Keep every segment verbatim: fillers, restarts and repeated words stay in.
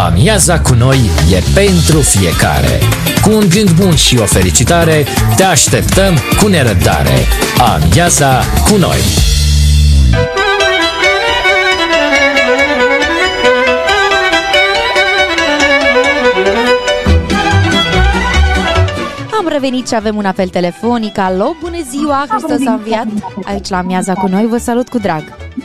Amiaza cu noi e pentru fiecare. Cu un gând bun și o felicitare, te așteptăm cu nerăbdare. Amiaza cu noi. Am revenit și avem un apel telefonic. Alo, bună ziua, Hristos a înviat. Aici la Amiaza cu noi, vă salut cu drag.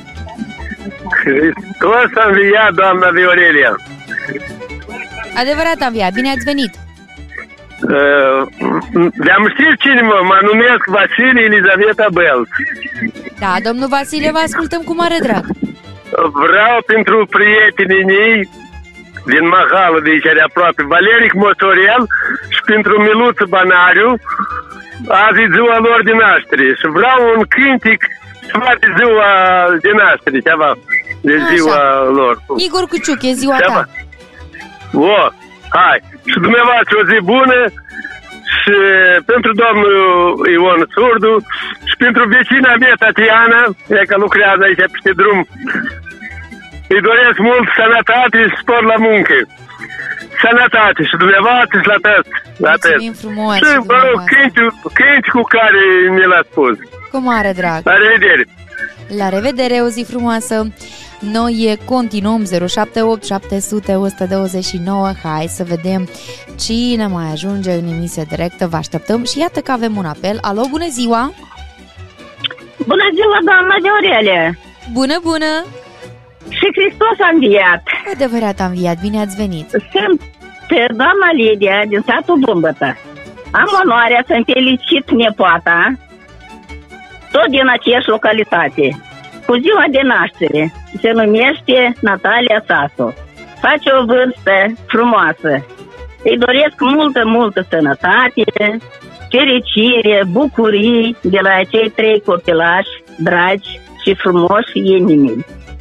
Hristos a înviat, doamna Viorelia. Adevărat a înviat, bine ați venit. Uh, de-am știut cine mă, mă numesc Vasile Elizaveta Belt. Da, domnul Vasile, vă ascultăm cu mare drag. Vreau pentru prietenii mei din Mahală, de aici de aproape, Valeric Motorel, și pentru Miluță Banariu, azi e ziua lor de naștere. Și vreau un cântic de ziua de naștere, ceva, de ziua Așa. lor. Igor Cuciuc, e ziua Ceva. ta. O, hai. Și dumneavoastră o zi bună și pentru domnul Ion Surdu și pentru vecina mea, Tatiana, ea că lucrează aici peste drum. Îi doresc mult sănătate și spor la muncă. Sănătate și dumneavoastră și la tăți. Mulțumim frumos. Și vă rog, cânti cu care mi l-a spus. Cu mare drag. La revedere. La revedere, o zi frumoasă. Noi continuăm zero șapte opt șapte zero zero unu doi nouă. Hai să vedem cine mai ajunge în emisie directă. Vă așteptăm și iată că avem un apel. Alo, bună ziua! Bună ziua, doamna Viorelia! Bună, bună! Și Hristos a înviat! Adevărat a înviat, bine ați venit! Sunt doamna Lidia din satul Bumbătă. Am onoarea să-mi felicit nepoata, tot din aceeași localitate, cu ziua de naștere. Se numește Natalia Sasu. Face o vârstă frumoasă. Îi doresc multă, multă sănătate, fericire, bucurii de la acei trei copilași dragi și frumoși inimii.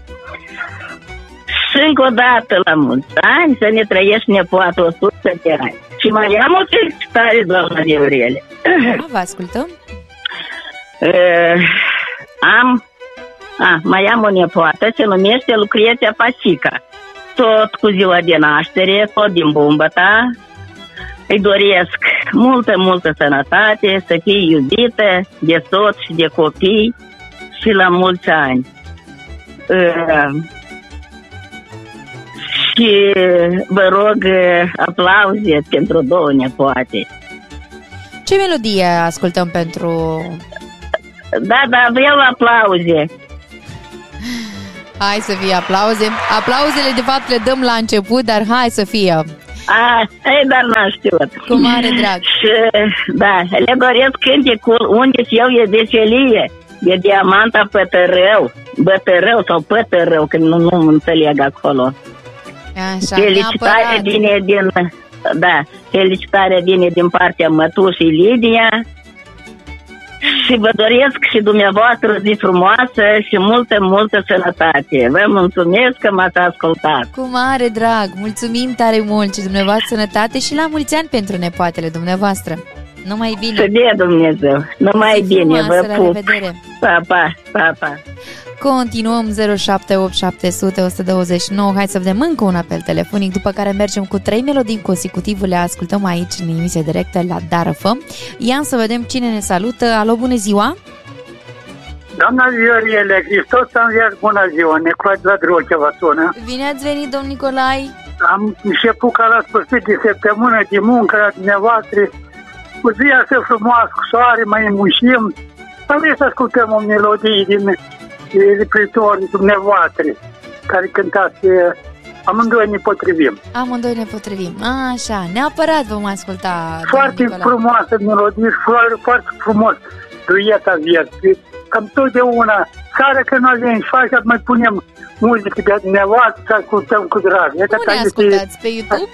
Și încă o dată la mulți ani să ne trăiești nepoată o sută de ani. Și mai am o felicitare, doamna Viorele. Da, vă ascultăm. Uh, am a, mai am o nepoată, se numește Lucreția Pasica. Tot cu ziua de naștere, tot din Bumbăta. Îi doresc multă, multă sănătate, să fie iubită de soț și de copii și la mulți ani. Uh, și vă rog aplauze pentru două nepoate. Ce melodie ascultăm pentru... Da, da, vreau aplauze. Hai să fie aplauze. Aplauzele de fapt le dăm la început, dar hai să fie. A, ei, dar n-am știut. Cu mare drag. Și, da, le doresc cântecul Unde eu e veselie, de Diamanta Pătărău, Bătărău sau Pătărău, că nu, nu înțeleg acolo. Așa, felicitare neapărat. vine din, da, felicitare vine din partea mătușii Lidia. Și vă doresc și dumneavoastră o zi frumoasă și multă, multă sănătate. Vă mulțumesc că m-ați ascultat. Cu mare drag, mulțumim tare mult și dumneavoastră sănătate și la mulți ani pentru nepoatele dumneavoavoastră. Numai bine. Să dea Dumnezeu. Numai bine, vă pup. La revedere. Pa, pa, pa, pa. Continuăm zero șapte opt șapte zero zero unu doi nouă. Hai să vedem încă un apel telefonic, după care mergem cu trei melodii consecutiv. Le ascultăm aici în emisie directă la Darăfă. Ia să vedem cine ne salută. Alo, bună ziua! Doamna Viorele, Hristos a înviat, bună ziua, Nicolae la Drochea vă sună. Bine ați venit, domn Nicolae! Am început ca la sfârșit de săptămână de muncă la dumneavoastră, cu ziua să frumoasă, cu soare, mai mușim. Vreau să ascultăm o melodie din repertoriul dumneavoastră, care cântați, amândoi ne potrivim. Amândoi ne potrivim. Așa, neapărat vom asculta. Foarte frumoasă melodie, foarte, foarte frumos dueta vieții. Cam totdeauna, seara când nu avem și așa, mai punem muzică de dumneavoastră să ascultăm cu drag. Unde ascultați? Pe YouTube?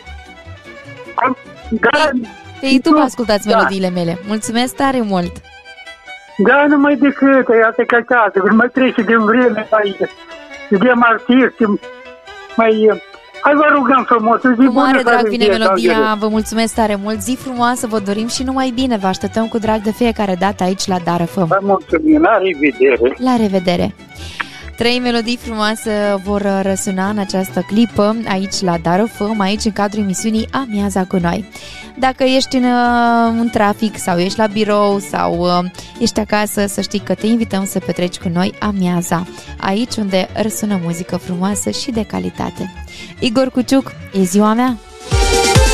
Da. Pe YouTube ascultați da. melodiile mele. Mulțumesc tare mult! Da, numai decât, iată că aceasta, când mai trece din vreme, mai vedem artiști, mai... Hai vă rugăm frumos, zi bună. Cu mare drag vine melodia, vă mulțumesc tare mult, zi frumoasă, vă dorim și numai bine, vă așteptăm cu drag de fiecare dată aici la Darăfă. Vă mulțumim, la revedere! La revedere! Trei melodii frumoase vor răsuna în această clipă, aici la Dar F M, aici în cadrul emisiunii Amiaza cu noi. Dacă ești în, în trafic sau ești la birou sau uh, ești acasă, să știi că te invităm să petreci cu noi amiaza, aici unde răsună muzică frumoasă și de calitate. Igor Cuciuc, e ziua mea!